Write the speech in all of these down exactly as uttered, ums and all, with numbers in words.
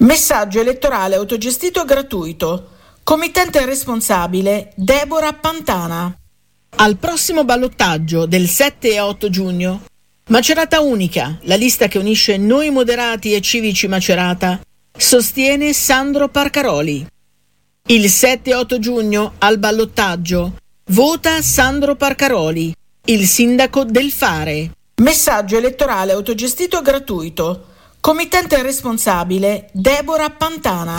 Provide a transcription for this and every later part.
Messaggio elettorale autogestito gratuito. Committente responsabile Deborah Pantana. Al prossimo ballottaggio del sette e otto giugno, Macerata Unica, la lista che unisce Noi Moderati e Civici Macerata, sostiene Sandro Parcaroli. Il sette e otto giugno al ballottaggio vota Sandro Parcaroli, il sindaco del Fare. Messaggio elettorale autogestito gratuito. Committente responsabile Deborah Pantana.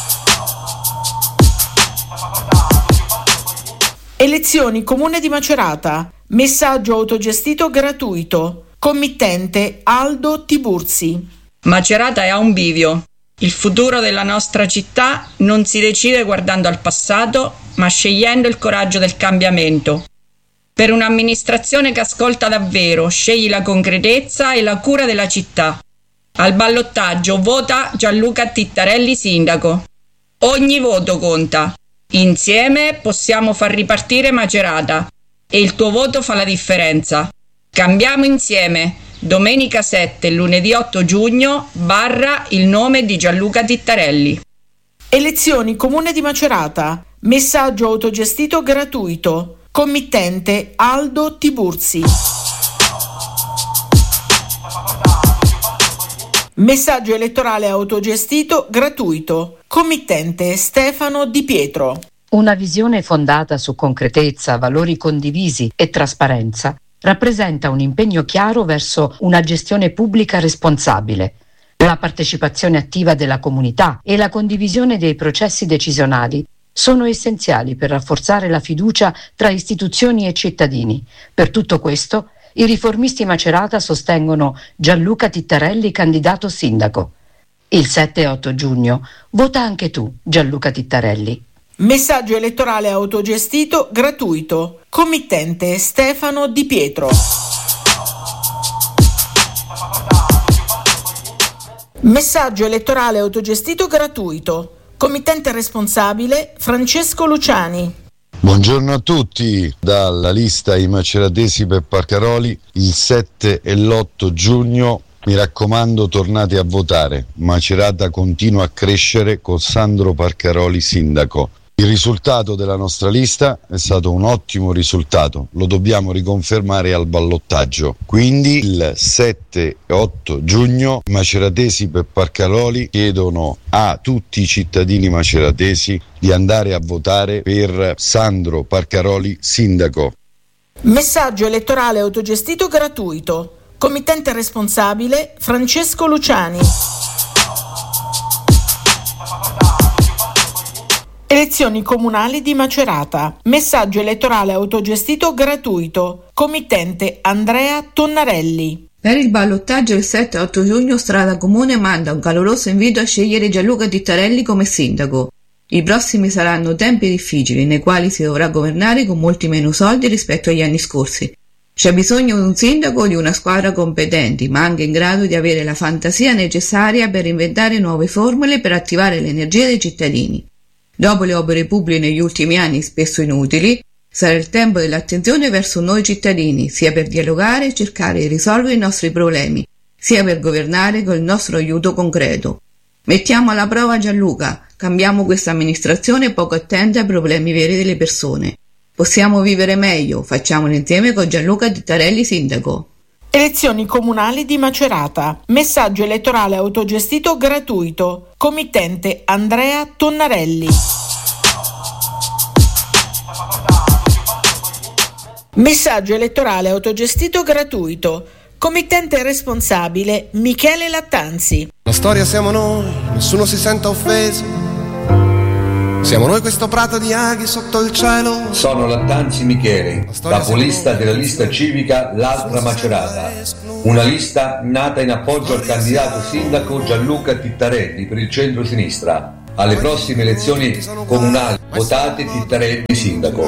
Elezioni Comune di Macerata. Messaggio autogestito gratuito. Committente Aldo Tiburzi. Macerata è a un bivio. Il futuro della nostra città non si decide guardando al passato, ma scegliendo il coraggio del cambiamento. Per un'amministrazione che ascolta davvero, scegli la concretezza e la cura della città. Al ballottaggio vota Gianluca Tittarelli sindaco. Ogni voto conta. Insieme possiamo far ripartire Macerata e il tuo voto fa la differenza. Cambiamo insieme. Domenica sette e lunedì otto giugno barra il nome di Gianluca Tittarelli. Elezioni Comune di Macerata. Messaggio autogestito gratuito. Committente Aldo Tiburzi. Messaggio elettorale autogestito gratuito. Committente Stefano Di Pietro. Una visione fondata su concretezza, valori condivisi e trasparenza rappresenta un impegno chiaro verso una gestione pubblica responsabile. La partecipazione attiva della comunità e la condivisione dei processi decisionali sono essenziali per rafforzare la fiducia tra istituzioni e cittadini. Per tutto questo, i riformisti Macerata sostengono Gianluca Tittarelli candidato sindaco. Il sette e otto giugno vota anche tu, Gianluca Tittarelli. Messaggio elettorale autogestito gratuito. Committente Stefano Di Pietro. Messaggio elettorale autogestito gratuito. Committente responsabile Francesco Luciani. Buongiorno a tutti, dalla lista I Maceratesi per Parcaroli, il sette e l'otto giugno, mi raccomando tornate a votare, Macerata continua a crescere con Sandro Parcaroli sindaco. Il risultato della nostra lista è stato un ottimo risultato, lo dobbiamo riconfermare al ballottaggio. Quindi il sette e otto giugno i Maceratesi per Parcaroli chiedono a tutti i cittadini maceratesi di andare a votare per Sandro Parcaroli sindaco. Messaggio elettorale autogestito gratuito. Committente responsabile Francesco Luciani. Elezioni comunali di Macerata. Messaggio elettorale autogestito gratuito. Committente Andrea Tonnarelli. Per il ballottaggio il sette e otto giugno Strada Comune manda un caloroso invito a scegliere Gianluca Tittarelli come sindaco. I prossimi saranno tempi difficili nei quali si dovrà governare con molti meno soldi rispetto agli anni scorsi. C'è bisogno di un sindaco o di una squadra competenti, ma anche in grado di avere la fantasia necessaria per inventare nuove formule per attivare l'energia dei cittadini. Dopo le opere pubbliche negli ultimi anni spesso inutili, sarà il tempo dell'attenzione verso noi cittadini, sia per dialogare e cercare di risolvere i nostri problemi, sia per governare con il nostro aiuto concreto. Mettiamo alla prova Gianluca, cambiamo questa amministrazione poco attenta ai problemi veri delle persone. Possiamo vivere meglio, facciamolo insieme con Gianluca Tittarelli sindaco. Elezioni comunali di Macerata. Messaggio elettorale autogestito gratuito. Committente Andrea Tonnarelli. Messaggio elettorale autogestito gratuito. Committente responsabile Michele Lattanzi. La storia siamo noi, nessuno si senta offeso. Siamo noi questo prato di aghi sotto il cielo. Sono Lattanzi Michele, capolista della lista civica L'Altra Macerata, una lista nata in appoggio al candidato sindaco Gianluca Tittarelli per il centro-sinistra. Alle prossime elezioni comunali votate Tittarelli sindaco.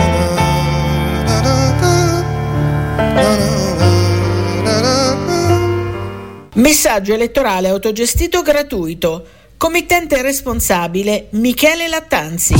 Messaggio elettorale autogestito gratuito. Committente responsabile Michele Lattanzi.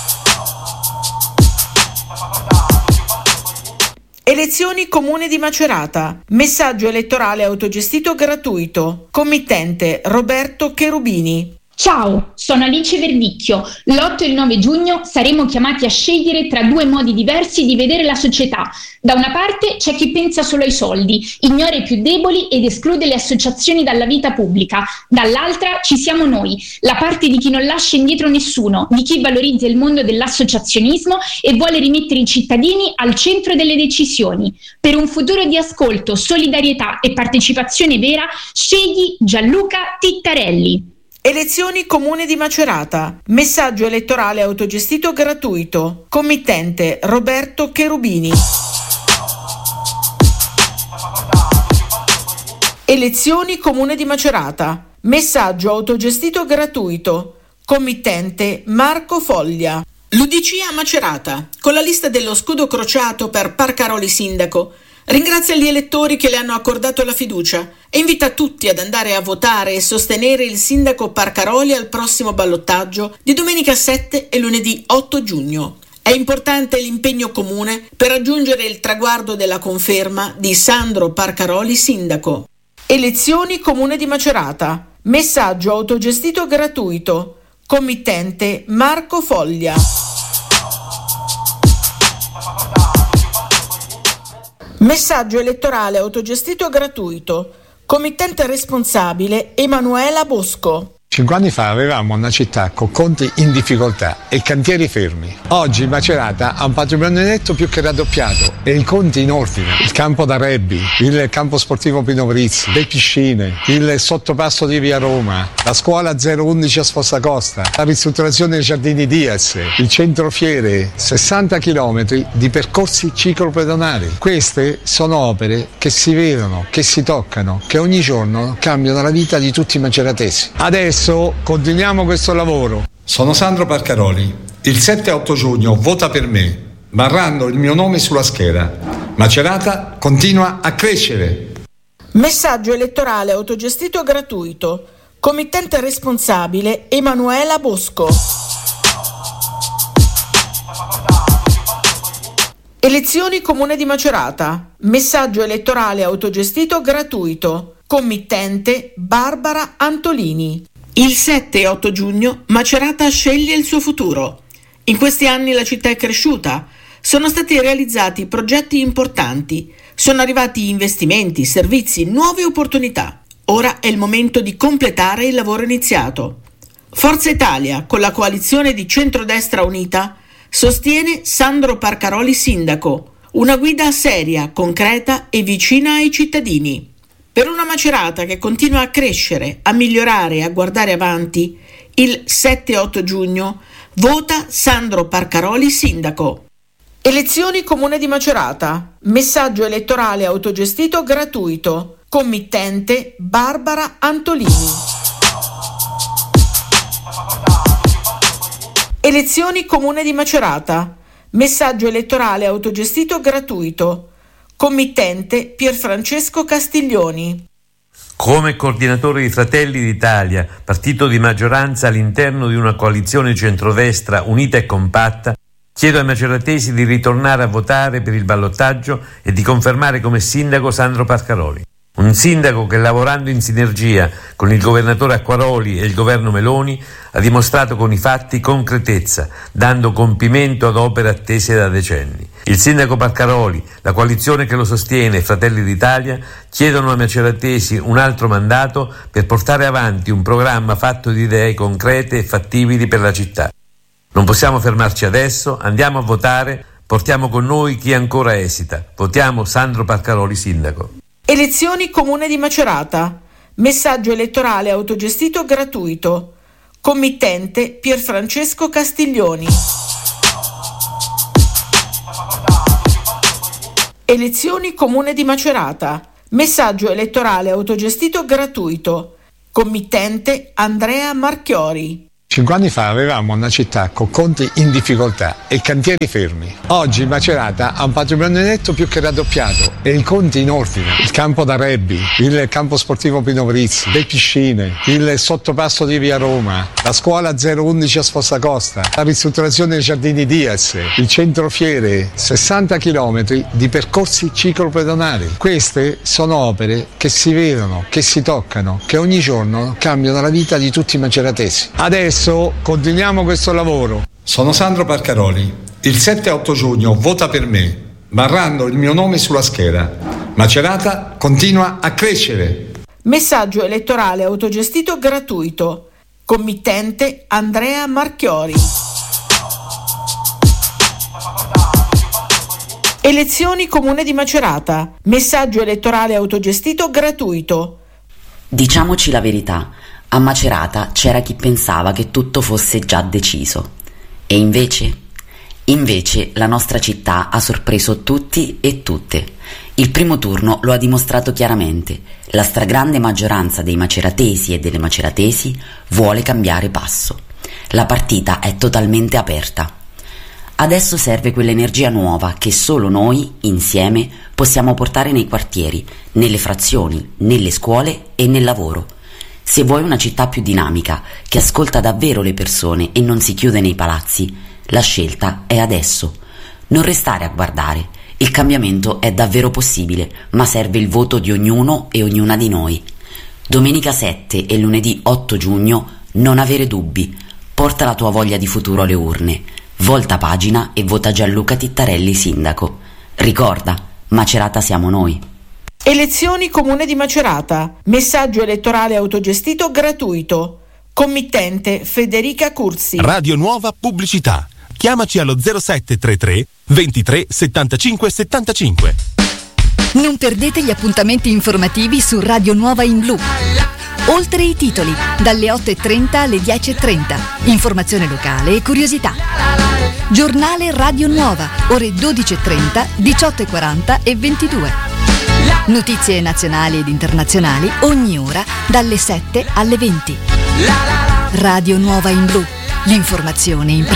Elezioni Comune di Macerata. Messaggio elettorale autogestito gratuito. Committente Roberto Cherubini. Ciao, sono Alice Verdicchio. L'otto e il nove giugno saremo chiamati a scegliere tra due modi diversi di vedere la società. Da una parte c'è chi pensa solo ai soldi, ignora i più deboli ed esclude le associazioni dalla vita pubblica. Dall'altra ci siamo noi, la parte di chi non lascia indietro nessuno, di chi valorizza il mondo dell'associazionismo e vuole rimettere i cittadini al centro delle decisioni. Per un futuro di ascolto, solidarietà e partecipazione vera, scegli Gianluca Tittarelli. Elezioni Comune di Macerata. Messaggio elettorale autogestito gratuito. Committente Roberto Cherubini. Elezioni Comune di Macerata. Messaggio autogestito gratuito. Committente Marco Foglia. L'U D C a Macerata, con la lista dello scudo crociato per Parcaroli sindaco, ringrazia gli elettori che le hanno accordato la fiducia e invita tutti ad andare a votare e sostenere il sindaco Parcaroli al prossimo ballottaggio di domenica sette e lunedì otto giugno. È importante l'impegno comune per raggiungere il traguardo della conferma di Sandro Parcaroli sindaco. Elezioni Comune di Macerata. Messaggio autogestito gratuito. Committente Marco Foglia. Messaggio elettorale autogestito gratuito. Committente responsabile Emanuela Bosco. Cinque anni fa avevamo una città con conti in difficoltà e cantieri fermi. Oggi Macerata ha un patrimonio netto più che raddoppiato e i conti in ordine. Il campo da rugby, il campo sportivo Pino Brizzi, le piscine, il sottopasso di Via Roma, la scuola zero undici a Sposacosta, la ristrutturazione dei giardini Diaz, il centro fiere, sessanta chilometri di percorsi ciclopedonali. Queste sono opere che si vedono, che si toccano, che ogni giorno cambiano la vita di tutti i maceratesi. Adesso continuiamo questo lavoro. Sono Sandro Parcaroli. Il sette e otto giugno vota per me, barrando il mio nome sulla scheda. Macerata continua a crescere. Messaggio elettorale autogestito gratuito. Committente responsabile Emanuela Bosco. Elezioni Comune di Macerata. Messaggio elettorale autogestito gratuito. Committente Barbara Antolini. Il sette e otto giugno Macerata sceglie il suo futuro. In questi anni la città è cresciuta, sono stati realizzati progetti importanti, sono arrivati investimenti, servizi, nuove opportunità. Ora è il momento di completare il lavoro iniziato. Forza Italia, con la coalizione di Centrodestra Unita, sostiene Sandro Parcaroli sindaco, una guida seria, concreta e vicina ai cittadini. Per una Macerata che continua a crescere, a migliorare e a guardare avanti, il sette e otto giugno vota Sandro Parcaroli sindaco. Elezioni Comune di Macerata. Messaggio elettorale autogestito gratuito. Committente Barbara Antolini. Elezioni Comune di Macerata. Messaggio elettorale autogestito gratuito. Committente Pierfrancesco Castiglioni. Come coordinatore di Fratelli d'Italia, partito di maggioranza all'interno di una coalizione centrodestra unita e compatta, chiedo ai maceratesi di ritornare a votare per il ballottaggio e di confermare come sindaco Sandro Parcaroli. Un sindaco che, lavorando in sinergia con il governatore Acquaroli e il governo Meloni, ha dimostrato con i fatti concretezza, dando compimento ad opere attese da decenni. Il sindaco Parcaroli, la coalizione che lo sostiene e Fratelli d'Italia chiedono ai maceratesi un altro mandato per portare avanti un programma fatto di idee concrete e fattibili per la città. Non possiamo fermarci adesso, andiamo a votare, portiamo con noi chi ancora esita. Votiamo Sandro Parcaroli sindaco. Elezioni Comune di Macerata. Messaggio elettorale autogestito gratuito. Committente Pierfrancesco Castiglioni. Elezioni Comune di Macerata. Messaggio elettorale autogestito gratuito. Committente Andrea Marchiori. Cinque anni fa avevamo una città con conti in difficoltà e cantieri fermi. Oggi Macerata ha un patrimonio netto più che raddoppiato e i conti in ordine. Il campo da rugby, il campo sportivo Pino Brizzi, le piscine, il sottopasso di Via Roma, la scuola zero undici a Spostacosta, la ristrutturazione dei giardini Diaz, il centro fiere, sessanta chilometri di percorsi ciclopedonali. Queste sono opere che si vedono, che si toccano, che ogni giorno cambiano la vita di tutti i maceratesi. Adesso continuiamo questo lavoro. Sono Sandro Parcaroli. Il sette e otto giugno vota per me, barrando il mio nome sulla scheda. Macerata continua a crescere. Messaggio elettorale autogestito gratuito. Committente Andrea Marchiori. Elezioni Comune di Macerata. Messaggio elettorale autogestito gratuito. Diciamoci la verità. A Macerata c'era chi pensava che tutto fosse già deciso. E invece? Invece la nostra città ha sorpreso tutti e tutte. Il primo turno lo ha dimostrato chiaramente. La stragrande maggioranza dei maceratesi e delle maceratesi vuole cambiare passo. La partita è totalmente aperta. Adesso serve quell'energia nuova che solo noi, insieme, possiamo portare nei quartieri, nelle frazioni, nelle scuole e nel lavoro. Se vuoi una città più dinamica, che ascolta davvero le persone e non si chiude nei palazzi, la scelta è adesso. Non restare a guardare. Il cambiamento è davvero possibile, ma serve il voto di ognuno e ognuna di noi. Domenica sette e lunedì otto giugno, non avere dubbi. Porta la tua voglia di futuro alle urne. Volta pagina e vota Gianluca Tittarelli sindaco. Ricorda, Macerata siamo noi. Elezioni Comune di Macerata. Messaggio elettorale autogestito gratuito. Committente Federica Curzi. Radio Nuova Pubblicità. Chiamaci allo zero sette trentatré ventitré settantacinque settantacinque. Non perdete gli appuntamenti informativi su Radio Nuova in blu. Oltre i titoli, dalle otto e trenta alle dieci e trenta. Informazione locale e curiosità. Giornale Radio Nuova, ore dodici e trenta, diciotto e quaranta e ventidue. Notizie nazionali ed internazionali ogni ora dalle sette alle venti. Radio Nuova in blu, l'informazione in prima.